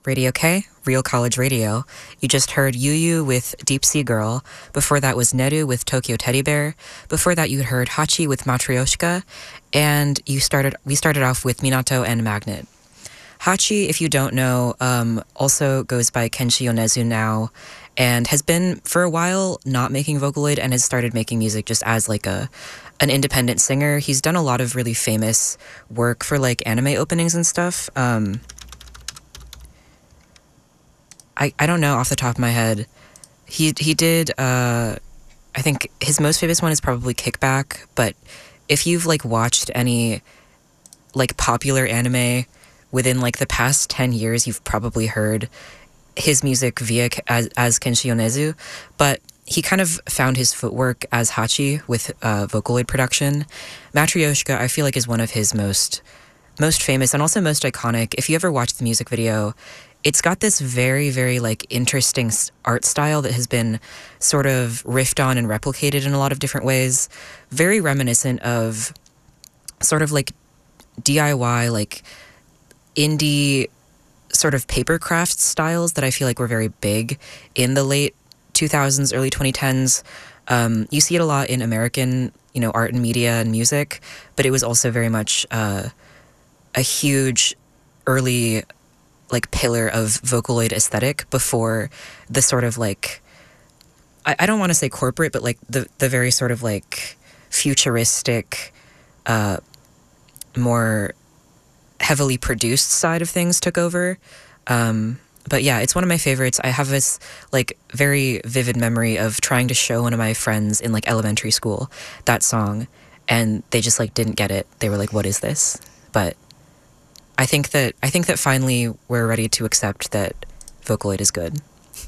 Radio K, Real College Radio. You just heard Yu with Deep Sea Girl. Before that was Neru with Tokyo Teddy Bear. Before that you heard Hachi with Matryoshka. And we started off with Minato and Magnet. Hachi, if you don't know, also goes by Kenshi Yonezu now and has been for a while not making Vocaloid and has started making music just as like an independent singer. He's done a lot of really famous work for like anime openings and stuff. I don't know off the top of my head. He did, I think his most famous one is probably Kickback, but if you've like watched any like popular anime within like the past 10 years, you've probably heard his music via as Kenshi Yonezu, but he kind of found his footwork as Hachi with Vocaloid production. Matryoshka, I feel like, is one of his most famous and also most iconic. If you ever watch the music video, it's got this very, very like interesting art style that has been sort of riffed on and replicated in a lot of different ways. Very reminiscent of sort of like DIY, like indie sort of paper craft styles that I feel like were very big in the late 2000s, early 2010s. You see it a lot in American, art and media and music, but it was also very much a huge early like pillar of Vocaloid aesthetic before the sort of like, I don't want to say corporate, but like the very sort of like futuristic, more heavily produced side of things took over. But yeah, it's one of my favorites. I have this like very vivid memory of trying to show one of my friends in like elementary school that song, and they just like didn't get it. They were like, "What is this?" But I think that finally we're ready to accept that Vocaloid is good.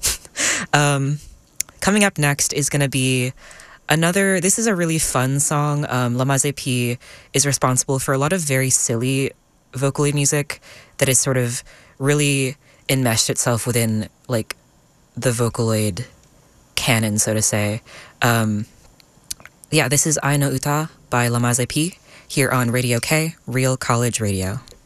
Coming up next is going to be this is a really fun song. La Mazepie is responsible for a lot of very silly Vocaloid music that is sort of really enmeshed itself within like the Vocaloid canon, so to say. This is Ai no Uta by La Mazepie here on Radio K, Real College Radio.